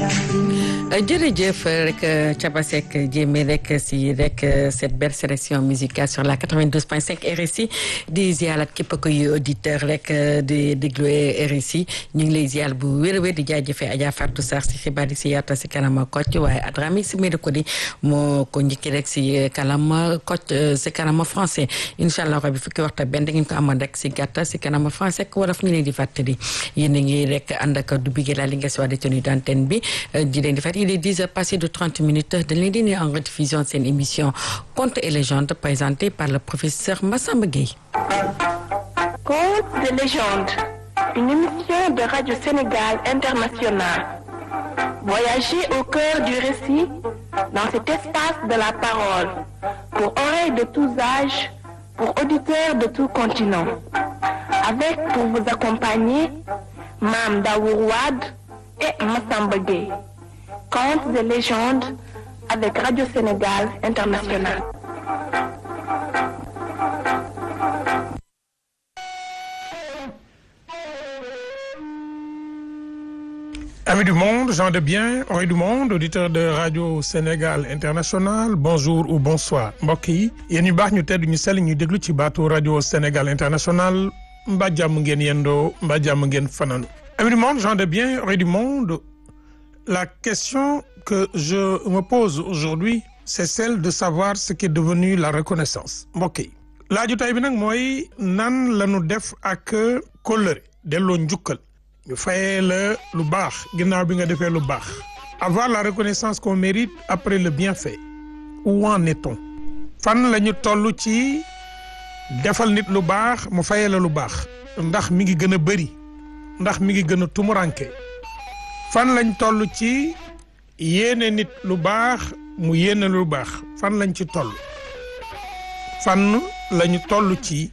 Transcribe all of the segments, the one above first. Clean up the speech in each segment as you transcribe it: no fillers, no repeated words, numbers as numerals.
jërëjëf rek Thiaba Seck jéeme rek si rek cette belle sélection musicale sur la 92.5 RSI di ziarat képp kuy auditeur rek di déglu RSI ñu ngi lay ziar bu wér-wér di jaajëfee Adja Fatou Sarr si xibaar yi si yaata si kanam Kocc waaye Adrame si médi ko di moo ko njëkki rek si kanam Kocc si kanam français incha allah rabi fukki waxtu benn da ngeen ko amoon rek si gàttal si kanam français ak wolof ñu leen di fàttali yéen a ngi rek ànd ak du bigé la li nga si waa de tenue d'antenne bi di leen di fàttali il est 10 heures passées de 30 minutes dañ leen di ne en rediffusion seen émission Contes et légendes présentée par le professeur Massamba Gueye. Contes et légendes, une émission de Radio Sénégal International. Voyagez au cœur du récit dans cet espace de la parole pour oreilles de tous âges, pour auditeurs de tout continent. Avec pour vous accompagner Mame Daour Wade et Massamba Gueye. Contes et légendes avec Radio Sénégal International. Amis du monde, gens de bien, oreilles du monde, auditeurs de Radio Sénégal International, bonjour ou bonsoir. Mbokk yi yéen ñu baax ñu tedd ñu sell ñu déglu ci baatu Radio Sénégal International mbaa jàmm ngeen yendoo mbaa jàmm ngeen fanaan. Amis du monde, gens de bien, oreilles du monde, la question que je me pose aujourd'hui, c'est celle de savoir ce qu'est devenu la reconnaissance. Mbokk yi laaju tay bi nag mooy nan la ñu def ak kóllëre delloo njukkal. ñu fayee la lu baax ginnaaw bi nga defee lu baax. Avoir la reconnaissance qu'on mérite après le bienfait. Où en est-on? Fan la ñu toll ci defal nit lu baax mu fayee la lu baax. Ndax mi ngi gën a bëri. Ndax mi ngi gën a tumuranke. Fan lañ toll ci yéene nit lu baax mu yéene lu baax. Fan lañ ci toll. Fan lañu toll ci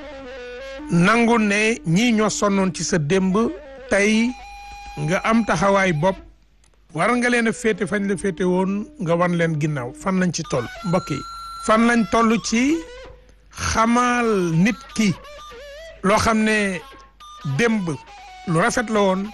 nangu ne ñii ñoo sonnoon ci sa démb. tey nga am taxawaay bopp war nga leen a féete fañ la féete woon nga wan leen ginnaaw fan lañ ci toll mbokk yi fan lañ toll ci xamal nit ki loo xam ne démb lu rafet la woon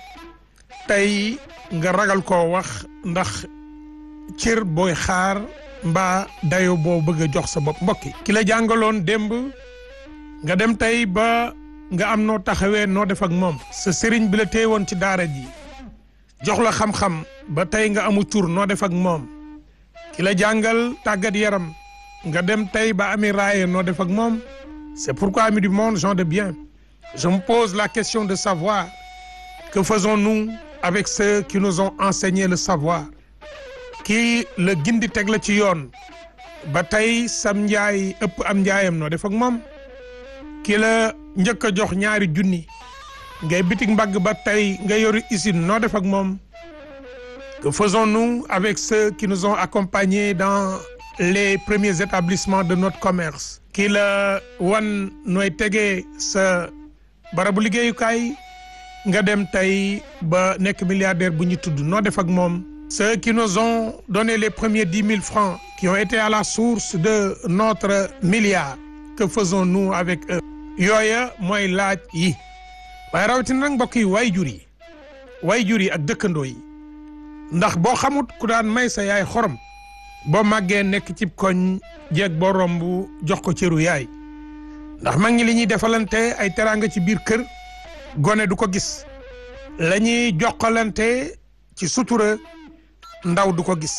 tey nga ragal koo wax ndax cër booy xaar mbaa dayo boo bëgg a jox sa bopp mbokk yi ki la jàngaloon démb nga dem tey ba nga am noo taxawee noo def ak moom sa sëriñ bi la téye woon ci daara ji jox la xam-xam ba tey nga amu tur noo def ak moom ki la jàngal tàggat yaram nga dem tey ba ami raaye noo def ak moom. C'est pourquoi, amis du monde, gens de bien, je me pose la question de savoir que faisons-nous avec ceux qui nous ont enseigné le savoir, kii la gindi teg la ci yoon ba tey sam njaay ëpp am njaayam noo def ak moom ki la njëkk a jox ñaari junni ngay bitik mbagg ba tey nga yoru usine noo def ak moom. Que faisons-nous avec ceux qui nous ont accompagnés dans les premiers établissements de notre commerce ki la wan nooy tegee sa barabu liggéeyukaay nga dem tey ba nekk milliardaire bu ñu tudd noo def ak moom. Ceux qui nous ont donné les premiers 10 000 francs qui ont été à la source de notre milliard, que faisons-nous avec eux? Yooya mooy laaj yi waaye rawatina nag mbokk yi waajur yi ak dëkkandoo yi ndax boo xamut ku daan may sa yaay xorom boo màggee nekk ci koñ jeeg boo romb jox ko cëru yaay ndax mag ñi li ñuy defalante ay teraanga ci biir kër gone du ko gis la ñuy jokkalante ci sutura ndaw du ko gis.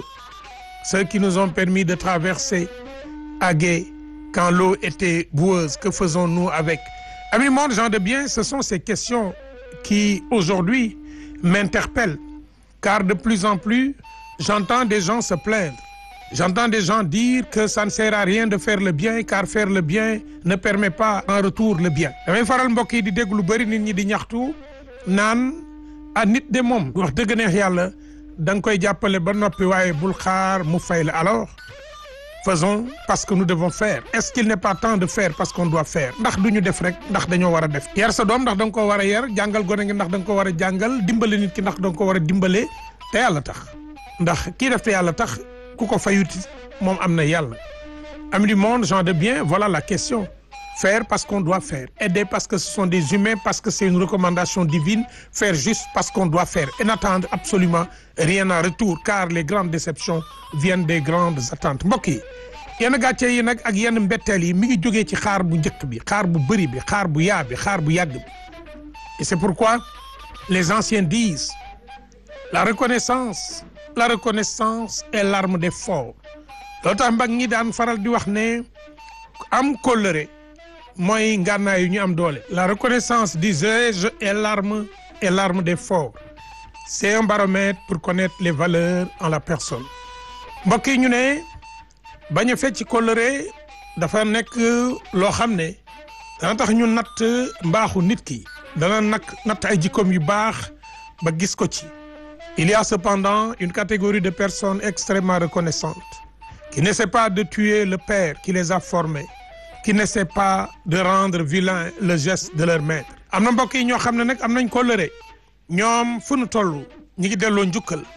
Ceux qui nous ont permis de traverser à gué quand l'eau était boueuse, que faisons-nous avec? Amis monde, gens de bien, ce sont ces questions qui aujourd'hui m'interpellent, car de plus en plus j'entends des gens se plaindre, j'entends des gens dire que ça ne sert à rien de faire le bien car faire le bien ne permet pas en retour le bien. Damay faral mbokk yi di dégg lu bari nit ñi di ñaxtu naan a nit de moom wax dëgg neex yàlla da nga koy jàppale ba noppi waaye bul xaar mu fay la. Alors faisons parce que nous devons faire. Est-ce qu'il n'est pas temps de faire parce qu'on doit faire? Ndax duñu def rek ndax dañoo war a def. Yar sa doom ndax da nga ko war a yar, jàngal gone gi ndax da nga ko war a jàngal, dimbale nit ki ndax da nga ko war a dimbale te yàlla tax. Ndax kii def te yàlla tax ku ko fayuti moom am na yàlla. Amis du monde, gens de bien, voilà la question. faire parce qu'on doit faire, aider parce que ce sont des humains, parce que c'est une recommandation divine, faire juste parce qu'on doit faire et n'attendre absolument rien en retour car les grandes déceptions viennent des grandes attentes. Mbokk yi yenn gàcce yi nag ak yenn mbetteel yi mi ngi jógee ci xaar bu njëkk bi, xaar bu bëri bi, xaar bu yaa bi, xaar bu yàgg bi. Et c'est pourquoi les anciens disent la reconnaissance est l'arme des forts. Loolu tax mbag ñi daan faral di wax ne am kóllëre mooy ngànnaay yu ñu am doole. La reconnaissance, disais-je, est l'arme des forts. C'est un baromètre pour connaître les valeurs en la personne. Mbokk yi ñu ne bañ a fecc kóllëre dafa nekk loo xam ne dana tax ñu natt mbaaxu nit ki, dana natt ay jikkoom yu baax ba gis ko ci. Il y a cependant une catégorie de personnes extrêmement reconnaissantes qui n'essaient pas de tuer le père qui les a formés, qui n'essaient pas de rendre vilain le geste de leur maître. Am na mbokk yi ñoo xam ne nag am nañ kóllëre ñoom fu nu toll ñu ngi delloo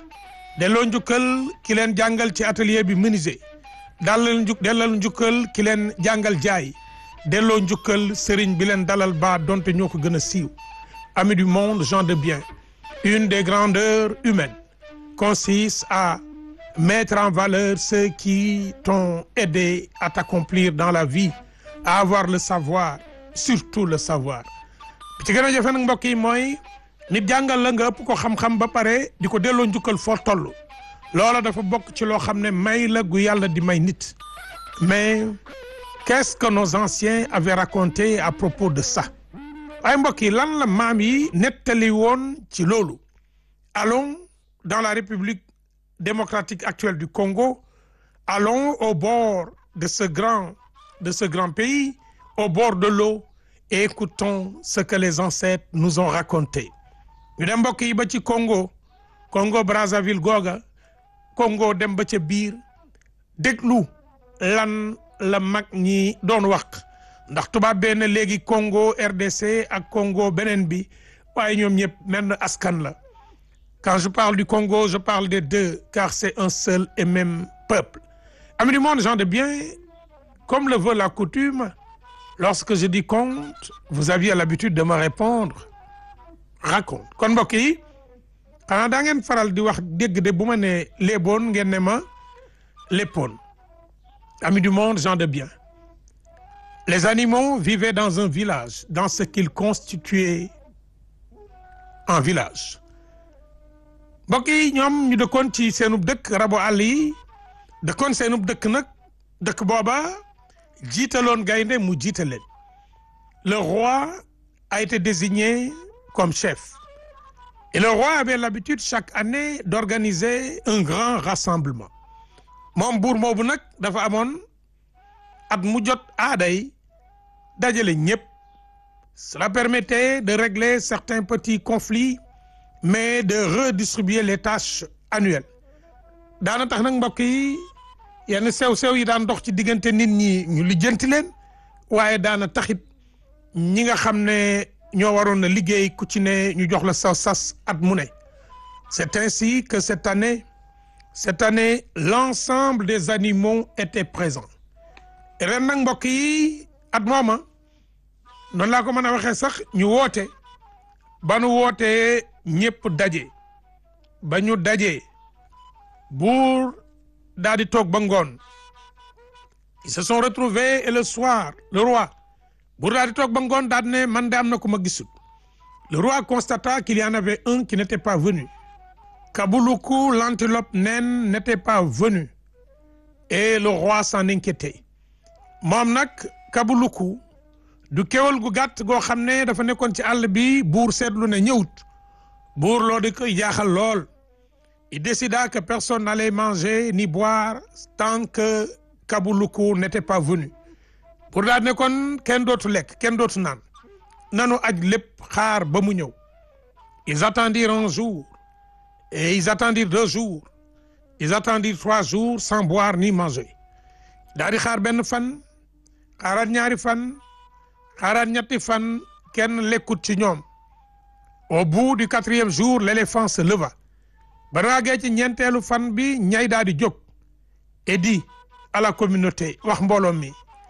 njukkal ki leen jàngal ci atelier bi menuisier, delloo njukkal ki leen jàngal jaay, delloo njukkal sëriñ bi leen dalal ba donte ñoo ko gën a siiw. Amis du monde, gens de bien, une des grandeurs humaines consiste à mettre en valeur ceux qui t'ont aidé à t'accomplir dans la vie, à avoir le savoir, surtout le savoir. bi ci gën a jafe nag mbokk yi mooy nit jàngal la nga ëpp ko xam-xam ba pare di ko delloo njukkal foo toll. loola dafa bokk ci loo xam ne may la gu yàlla di may nit. Mais qu'est-ce que nos anciens avaient raconté à propos de ça? waaye mbokk yi lan la maam yi nettali woon ci loolu. Allons dans la République démocratique actuelle du Congo, allons au bord de ce grand pays, au bord de l'eau, et écoutons ce que les ancêtres nous ont raconté. ñu dem mbokk yi ba ci Congo Brazzaville googa, Congo dem ba ca biir déglu lan la mag ñi doon wax ndax tubaab bee ne léegi Congo RDC ak Congo beneen bi waaye ñoom ñëpp menn askan la. Quand je parle du Congo, je parle des deux, car c'est un seul et même peuple. Amis du monde, gens de bien, comme le veut la coutume, lorsque je dis conte, vous aviez l'habitude de me répondre raconte. Kon mbokk yi xanaa daa ngeen faral di wax dégg de bu ma ne léeboon ngeen ne ma léppoon. Amis du monde, gens de bien, les animaux vivaient dans un village, dans ce qu'ils constituaient un village. Mbokk yi ñoom ñu dëkkoon ci seenub dëkk rabu àll yi dëkkoon seenub dëkk nag dëkk booba jiitaloon gaynde mu jiite leen. Le roi a été désigné comme chef et le roi avait l'habitude chaque année d'organiser un grand rassemblement. Moom buur moobu nag dafa amoon at mu jot aaday dajale ñëpp. Cela permettait de régler certains petits conflits, mais de redistribuer les tâches annuelles. daana tax nag mbokk yi yenn sew-sew yi daan dox ci diggante nit ñi ñu lijjanti leen waaye daana taxit ñi nga xam ne ñoo waroon na liggéey ku ci ne ñu jox la sa sas at mu ne. C'est ainsi que cette année l'ensemble des animaux étaient présents. ren nag mbokk yi at mooma noonu laa ko mën a waxee sax ñu woote ba nu wootee ñëpp daje ba ñu daje buur daal di toog ba ngoon. Ils se sont retrouvés et le soir le roi buur daal di toog ba ngoon daal ne man de am na ku ma gisul. Le roi constata qu'il y en avait un qui n'était pas venu. Kabuluku, l'antilope naine, n'était pas venu et le roi s'en inquiétait. Moom nag Kabuluku du kéwal gu gàtt goo xam ne dafa nekkoon ci àll bi buur seetlu ne ñëwut. Buur loo di koy jaaxal lool. Il décida que personne n'allait manger ni boire tant que Kabuluku n'était pas venu. Pour daal ne kon kenn dootu lekk kenn dootu naan nanu aj lépp xaar ba mu ñëw. Ils attendirent un jour et ils attendirent 2 jours. Ils attendirent 3 jours sans boire ni manger. daal di xaar benn fan xaaraat ñaari fan xaaraat ñetti fan kenn lekkut ci ñoom. Au bout du 4e jour, l'éléphant se leva. ba raagee ci ñeenteelu fan bi ñay daal di jóg et dit à la communauté wax mbooloo mi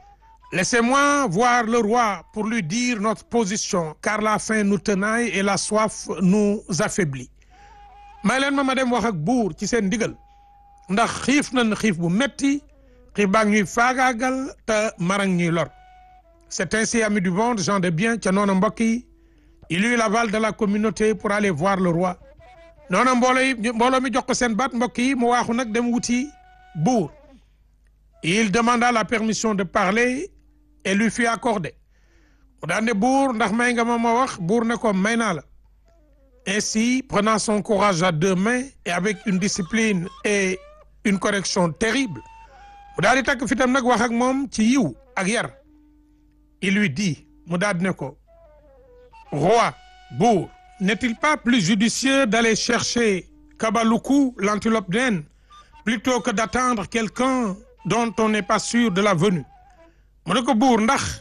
Laissez-moi voir le roi pour lui dire notre position, car la faim nous tenaille et la soif nous affaiblit. may leen ma dem wax ak buur ci seen ndigal ndax xiif nañ xiif bu metti xiif baa ngi ñuy faagaagal te marang ñuy lor. C'est ainsi, amis du monde, gens de bien, ca noona mbokk yi, il eut l'aval de la communauté pour aller voir le roi. noona mbooloo mi jox ko seen baat mbokk yi mu waaxu nag dem wuti buur. Il demanda la permission de parler et lui fut accordée. mu daan ne buur ndax may nga ma wax buur ne ko may naa la. Ainsi, prenant son courage à deux mains et avec une discipline et une correction terrible, mu daal di takk fitam nag wax ak moom ci yiw ak yar. Il lui dit, mu daal di ne ko, roi, buur, n'est-il pas plus judicieux d'aller chercher Kabaluku, l'antilope naine, plutôt que d'attendre quelqu'un dont on n'est pas sûr de la venue? mu ne ko buur ndax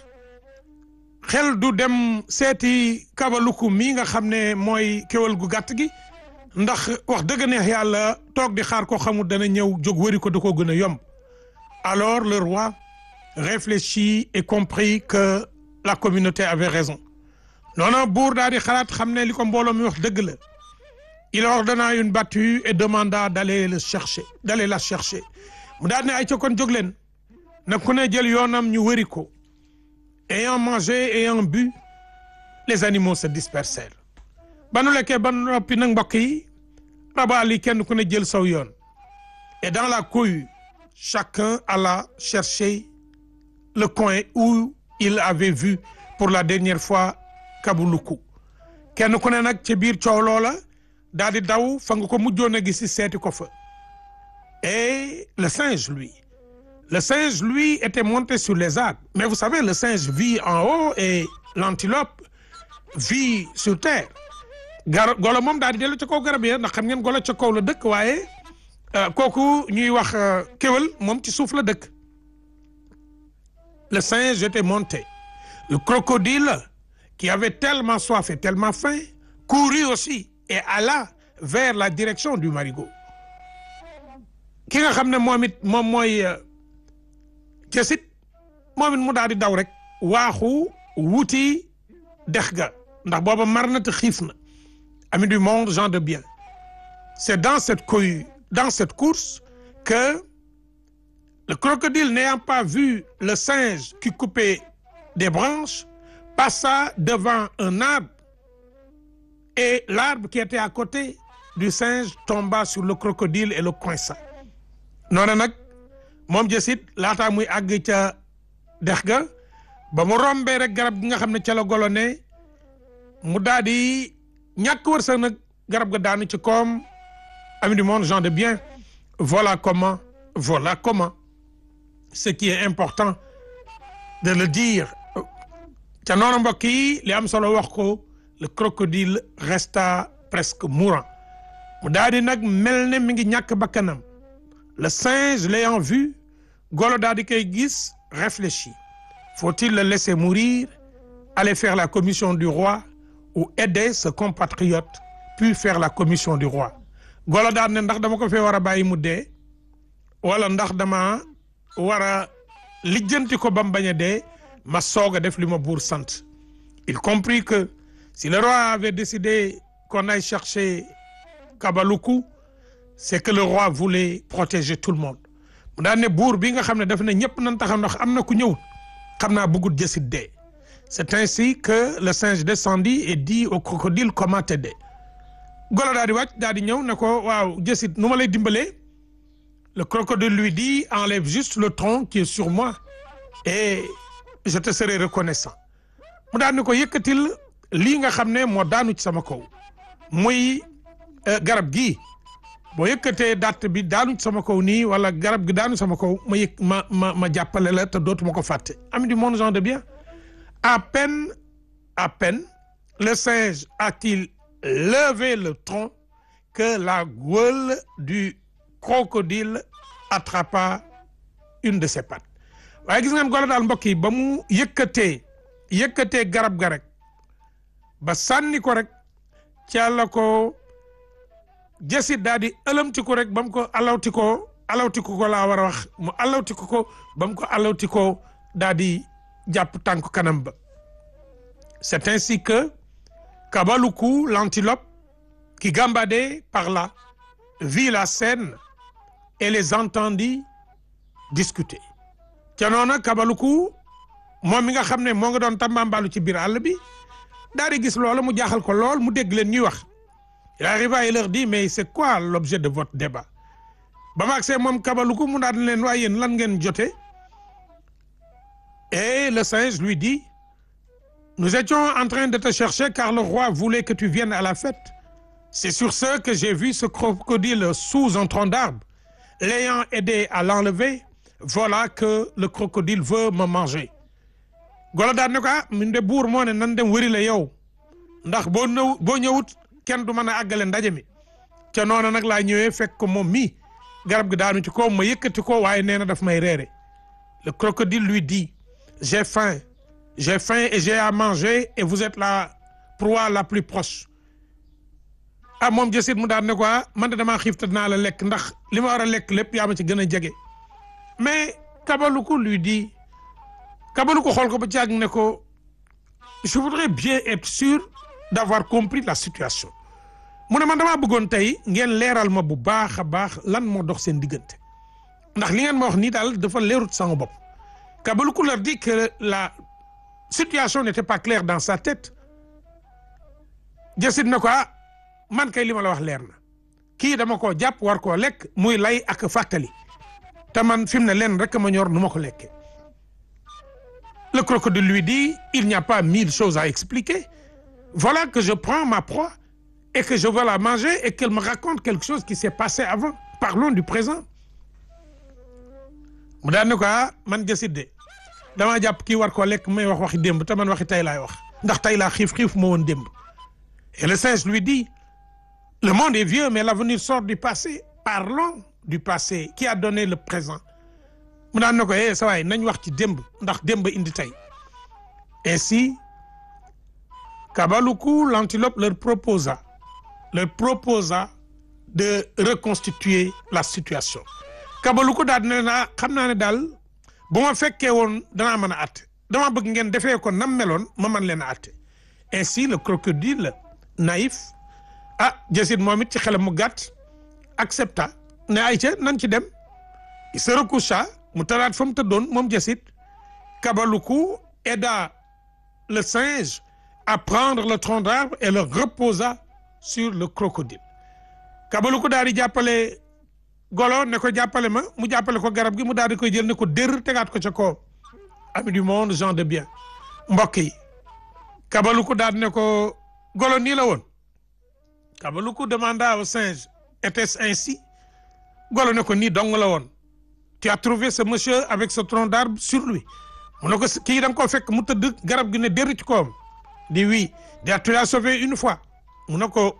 xel du dem seeti Kabaluku mii nga xam ne mooy kéwal gu gàtt gi ndax wax dëgg neex yàlla toog di xaar ko xamul dana ñëw jóg wëri ko da koo gën a yomb. Alors le roi réfléchit et comprit que la communauté avait raison. noonu buur daal di xalaat xam ne li ko mbooloo mi wax dëgg la. Il ordonna une battue et demanda d'aller la chercher mu daal ne ay ca kon jóg leen na ku ne jël yoonam ñu wëri ko. Ayant mangé ayant bu, les animaux se dispersèrent. ba nu lekkee ba noppi nag mbokk yi rabaal yi kenn ku ne jël saw yoon. Et dans la cohue, chacun alla chercher le coin où il avait vu pour la dernière fois Kabaluku. kenn ku ne nag ci biir coow loola daal di daw fa nga ko mujjoon a gis seeti ko fa. Et le singe lui était monté sur les arbres. Mais vous savez, le singe vit en haut et l'antilope vit sur terre. golo moom daal di dellu ca kaw garab yi ndax xam ngeen golo ca kaw la dëkk waaye kooku ñuy wax kéwal moom ci suuf la dëkk. Le singe était monté. Le crocodile, qui avait tellement soif et tellement faim, courut aussi et alla vers la direction du marigot. ki nga xam ne moom mooy jësit moom it mu daal di daw rek waaxu wuti dex ga ndax booba mar na te xiif na. Amis du monde, gens de bien, c'est dans cette cohue, dans cette course que le crocodile, n'ayant pas vu le singe qui coupait des branches, passa devant un arbre et l'arbre qui était à côté du singe tomba sur le crocodile et le coinça. noonu nag moom jësit laataa muy àgg ca dex ga ba mu rombee rek garab gi nga xam ne ca la golo ne mu daal di ñàkk wërsëg nag garab ga daanu ci koom. Amis du monde, gens de bien, voilà comment ce qui est important de le dire. ca noonu mbokk yi li am solo wax ko, le crocodile resta presque mourant. mu daal di nag mel ne mi ngi ñàkk bakkanam. Le singe l'ayant vu, golo daal di koy gis, réfléchit. Faut-il le laisser mourir, aller faire la commission du roi ou aider ce compatriote puis faire la commission du roi? golo daal ne ndax dama ko fee war a bàyyi mu dee wala ndax dama war a lijjanti ko ba mu bañ a dee ma soog a def li ma buur sant. Il comprit que si le roi avait décidé qu'on aille chercher Kabaluku, c'est que le roi voulait protéger tout le monde. mu daan ne buur bi nga xam ne daf ne ñëpp nañ taxaw ndax am na ku ñëw xam naa bëggut jësit dee. C'est ainsi que le singe descendit et dit au crocodile comment t'aider. golo daal di wàcc daal di ñëw ne ko waaw jësit nu ma lay dimbalee. Le crocodile lui dit enlève juste le tronc qui est sur moi et je te serai reconnaissant. mu daal ne ko yëkkatil lii nga xam ne moo daanu ci sama kaw muy garab gi boo yëkkatee datt bi daanu ci sama kaw nii wala garab gi daanu sama kaw ma jàppale la te dootuma ko fàtte. Amis du monde, gens de bien, à peine le singe a-t-il levé le tronc que la gueule du crocodile attrapa une de ses pattes. waaye gis ngeen golo daal mbokk yi ba mu yëkkatee garab ga rek ba sànni ko rek ca la ko jësit daal di ëlëmti ko rek ba mu ko alawti ko laa war a wax mu alawti ko ba mu ko alawti ko daal di jàpp tànk kanam ba. C'est ainsi que Kabaluku, l'antilope, qui gambadait par là, vit la scène et les entendit discuter. ca noona Kabaluku moom mi nga xam ne moo nga doon tambambalu ci biir àll bi daal di gis loola mu jaaxal ko lool mu dégg leen ñuy wax. Il arriva et leur dit mais c'est quoi l'objet de votre débat ba ma agsee moom Kabaluku mu daal leen waaye yéen lan ngeen jote. Et le singe lui dit nous étions en train de te chercher car le roi voulait que tu viennes à la fête. C'est sur ce que j'ai vu ce crocodile sous un tronc d'arbre. L'ayant aidé à l'enlever, voilà que le crocodile veut me manger. Golo daal ne ko min de buur moo ne nan dem wëri la yow ndax boo ñëwut kenn du mën a àggale ndaje mi ca noonu nag laa ñëwee fekk ko moom mii garab gi daanu ci kaw ma yëkkati ko waaye nee na daf may reere. Le crocodile lui dit j'ai faim et j'ai à manger et vous êtes la proie la plus proche. Moom jësit mu daan ne ko man de damaa xiif te dinaa la lekk ndax li ma war a lekk lépp yaa ma ci gën a jege. Mais Kabaluku lui dit Kabaluku xool ko ba caag ne ko je voudrais bien être sûr d'avoir compris la situation. mu ne man damaa bëggoon tey ngeen leeral ma bu baax a baax lan moo dox seen diggante ndax li ngeen ma wax nii daal dafa leerut sama bopp. Kabaluku leur dit que la situation n'était pas claire dans sa tête. jësit ne ko man kay li ma la wax leer na kii dama koo jàpp war koo lekk muy lay ak fàttali te man fi mu ne leen rek ma ñor nu ma ko lekkee. Le crocodile lui dit il n'y a pas 1000 choses à expliquer. Voilà que je prends ma proie et que je veux la manger et qu'elle me raconte quelque chose qui s'est passé avant. Parlons du présent. mu daan ne ko man jësit de damaa jàpp kii war koo lekk may wax waxi démb te man waxi tey laay wax ndax tey laa xiif ma woon démb. Et le singe lui dit le monde est vieux mais l'avenir sort du passé. Parlons du passé qui a donné le présent. mu daan ne ko sa waay nañ wax ci démb ndax démb indi tey. Ainsi Kabaluku l'antilope leur proposa de reconstituer la situation. Kabaluku daal ne na xam naa ne daal bu ma fekkee woon danaa mën a àtte dama bëgg ngeen defee ko nam meloon ma mën leen a àtte. Ainsi le crocodile naïf jësit moom it ci xelam mu gàtt accepta ne ayca nan ci dem. Il se recoucha mu tëraat fa mu tëddoon moom jësit. Kabaluku aida le singe à prendre le tronc d'arbre et le reposa sur le crocodile. Kabaluku daal di jàppale golo ne ko jàppale ma mu jàppale ko garab gi mu daal di koy jël ne ko dër tegaat ko ca kaw. Amis du monde, gens de bien mbokk yi Kabaluku daal ne ko golo nii la woon. Kabaluku demanda au singe était-ce ainsi. Golo ne ko nii dong la woon. Tu as trouvé ce monsieur avec ce tronc d'arbre sur lui. mu ne ko kii da nga koo fekk mu tëdd garab gi ne dër ci kawam. Dit oui. Tu l'as sauvé une fois. mu ne ko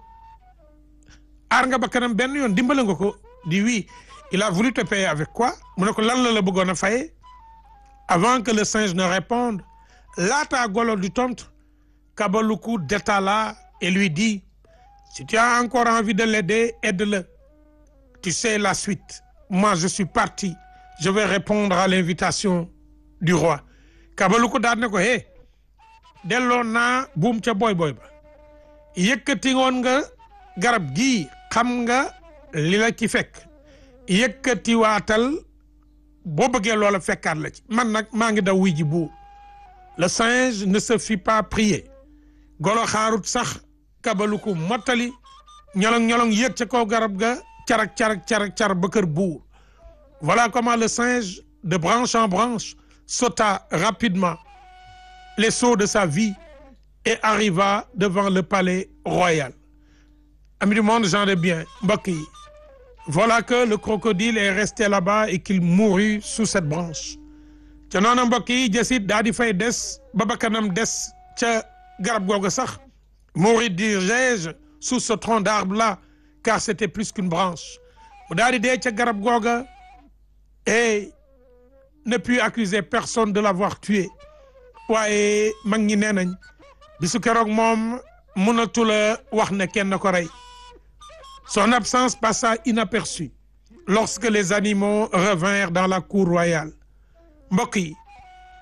aar nga bakkanam benn yoon dimbale nga ko. Dit oui. Il a voulu te payer avec quoi. mu ne ko lan la bëggoon a faye. Avant que le singe ne réponde, laata golo du tontu, Kabaluku détala et lui dit si tu as encore envie de l'aider, aide-le. Tu sais la suite. Moi je suis parti. Je vais répondre à l'invitation du roi. Kabaluku daal ne ko delloo naa buum ca boy ba yëkkati ngoon nga garab gii xam nga li la ci fekk yëkkati waatal boo bëggee loola fekkaat la ci man nag maa ngi daw wuy ji buur. Le singe ne se fit pas prier. Golo xaarut sax Kabaluku mottali ñolong yëg ca kaw garab ga carak ba kër buur. Voilà comment le singe de branche en branche sauta rapidement les sauts de sa vie et arriva devant le palais royal. Amis du monde, gens de bien mbokk yi voilà que le crocodile est resté là-bas et qu'il mourut sous cette branche. ca noona mbokk yi jësit daa di fay des ba bakkanam des ca garab googu sax. Mourir dirais-je sous ce tronc d'arbre-là car c'était plus qu'une branche. mu daa di dee ca garab googa et ne put accuser personne de l'avoir tué. waaye mag ñi nee nañ bisu keroog moom mënatula wax ne kenn ko rey. Son absence passa inaperçue lorsque les animaux revinrent dans la cour royale. mbokk yi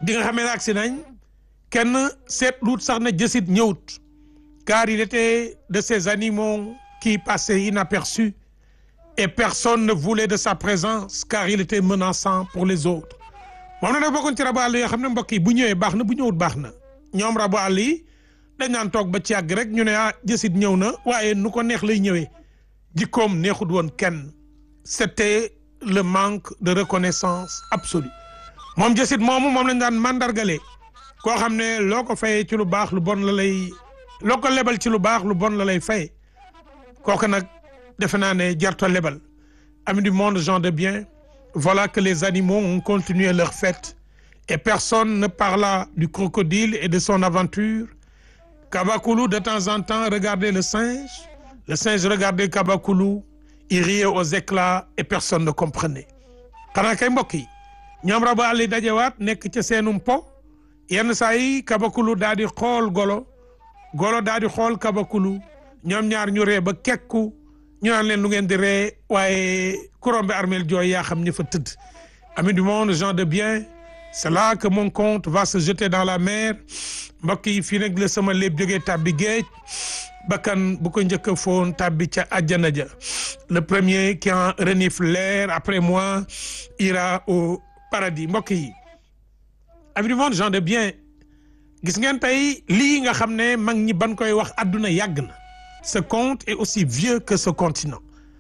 di nga xamee ne agsi nañ kenn seetluut sax na jësit ñëwut car il était de ces animaux qui passaient inaperçus et personne ne voulait de sa présence car il était menaçant pour les autres moom na nag bokkoon ci rabu àll yoo xam ne mbokk yi bu ñëwee baax na bu ñëwut baax na ñoom rabu àll yi dañ naan toog ba ci yàgg rek ñu ne jësit ñëw na waaye nu ko neex lay ñëwee jikkoom neexut woon kenn c'était le manque de reconnaissance absolue moom jësit moomu moom lañ daan mandargale koo xam ne loo ko fayee ci lu baax lu bon la lay loo ko lebal ci lu baax lu bon la lay fay kooku nag defe naa ne jarto lebal amis du monde, gens de bien, voilà que les animaux ont continué leur fête et personne ne parla du crocodile et de son aventure. Kabakoulou de temps en temps regardait le singe regardait Kabakoulou, il riait aux éclats et personne ne comprenait. xanaa kay mbokk yi ñoom rabu àll yi dajewaat nekk ca seenum po yenn saa yi Kabakoulou daal di xool golo daal di xool Kabakoulou ñoom ñaar ñu ree ba kekku ñu naan leen lu ngeen di ree waaye kurombe armel jooy yaa xam ñi fa tëdd. Amis du monde, gens de bien, c'est là que mon conte va se jeter dans la mer mbokk yi fii nag la sama léeb jógee tàbbi géej bakkan bu ko njëkk a foon tàbbi ca àjjana ja le premier qui en renifle l'air après moi ira au paradis mbokk yi. Amis du monde, gens de bien, gis ngeen tey lii nga xam ne mag ñi ban koy wax àdduna yàgg na. Ce conte est aussi vieux que ce continent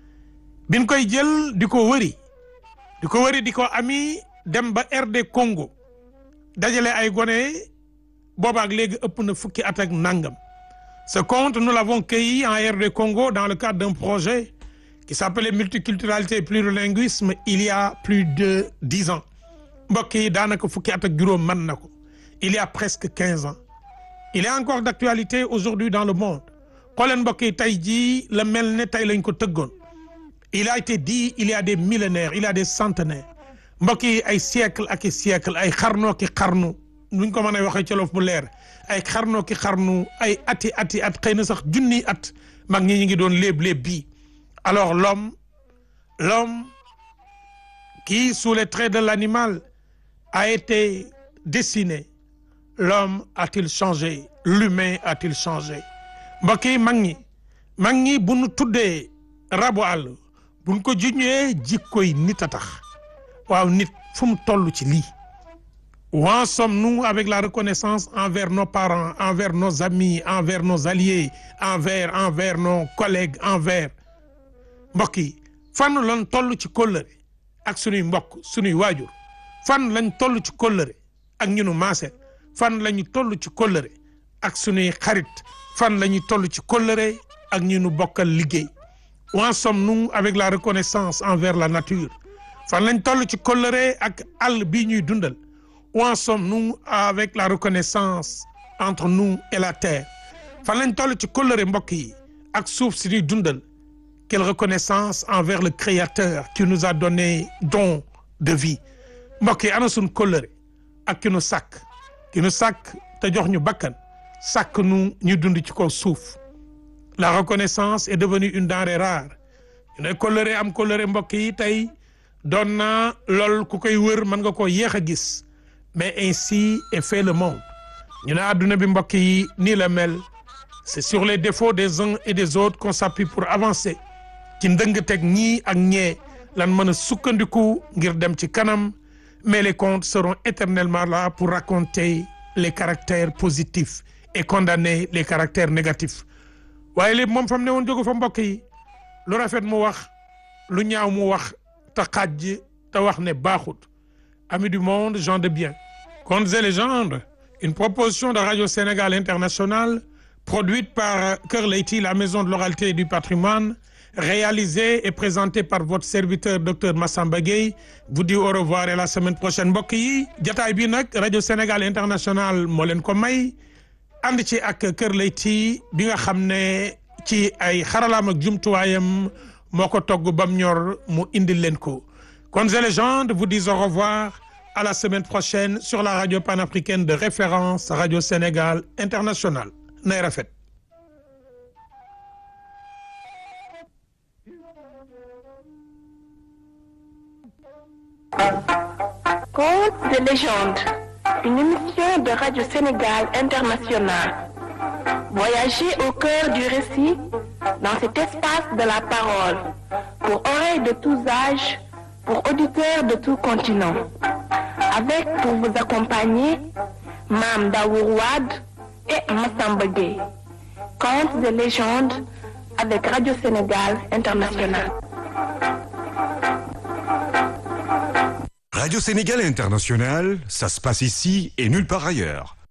biñ koy jël di ko wëri di ko ami dem ba RD Congo dajale ay gone boobaak léegi ëpp na fukki at ak nangam. Ce conte nous l'avons cueilli en RD Congo dans le cadre d'un projet qui s'appelait multiculturalité et plurilinguisme il y a plus de 10 ans mbokk yi daanaka fukki at ak juróom mën na ko il y a presque 15 ans. Il est encore d'actualité aujourd'hui dans le monde. xooleen mbokk yi tey jii la mel ne tey lañ ko tëggoon il a été dit il y a des millénaires il y a des centenaires mbokk yi ay siècle ak i siècle ay xarnoo ki xarnu nuñ ko mën a waxee ci Wolof bu leer ay xarnoo ki xarnu ay ati at xëy na sax junniy at mag ñi ñu ngi doon léeb bii. Alors l'homme qui sous les traits de l'animal a été dessiné, l'homme a-t-il changé, l'humain a-t-il changé? mbokk yi mag ñi bu nu tuddee rabu àll bu nu ko juñee jikkoy nit a tax waaw nit fu mu toll ci lii. Où en sommes-nous avec la reconnaissance envers nos parents, envers nos amis, envers nos alliés, envers nos collègues, mbokk yi fan lañ toll ci kóllëre ak sunuy mbokk sunuy waajur fan lañ toll ci kóllëre ak ñu nu maase fan lañu toll ci kóllëre ak sunuy xarit fan la ñuy toll ci kóllëre ak ñu nu bokkal liggéey. Où en sommes-nous avec la reconnaissance envers la nature fan lañ toll ci kóllëre ak àll bii ñuy dundal. Où en sommes-nous avec la reconnaissance entre nous et la terre fan lañ toll ci kóllëre mbokk yi ak suuf si ñuy dundal. Quelle reconnaissance envers le Créateur qui nous a donné don de vie mbokk yi ana suñ kóllëre ak ki nu sàkk te jox ñu bakkan sàkk nu ñu dund ci kaw suuf. La reconnaissance est devenue une denrée rare ñu ne kóllëre am kóllëre mbokk yi tey doon na lool ku koy wër mën nga koo yéex a gis mais ainsi est fait le monde ñu ne adduna bi mbokk yi nii la mel. C'est sur les défauts des uns et des autres qu'on s'appuie pour avancer. ci ndëngteg ñii ak ñee lan mën a sukkandiku ngir dem ci kanam mais les contes seront éternellement là pour raconter les caractères positifs et condamner les caractères négatifs. waaye lépp moom fa mu ne woon jógu fa mbokk yi lu rafet mu wax lu ñaaw mu wax te xàjj te wax ne baaxut. Amis du monde, gens de bien, Contes et légendes, une proposition de Radio Sénégal International produite par Kër Leyti, la maison de l'oralité et du patrimoine, réalisée et présentée par votre serviteur docteur Massamba Gueye, vous dit au revoir et la semaine prochaine. Mbokk yi jataay bi nag Radio Sénégal International moo leen ko may ànd ci ak Kër Leyti bi nga xam ne ci ay xaralaam ak jumtuwaayam moo ko togg bam ñor mu indil leen ko. Contes et légendes vous disent au revoir à la semaine prochaine sur la radio panafricaine de référence Radio Sénégal International. nay rafet. Contes de légende, une émission de Radio Sénégal International. Voyagez au cœur du récit dans cet espace de la parole, pour oreilles de tous âges, pour auditeurs de tout continent. Avec pour vous accompagner, Mame Daour Wade et Massamba Gueye. Contes et légendes avec Radio Sénégal International. Radio Sénégal International, ça se passe ici et nulle part ailleurs.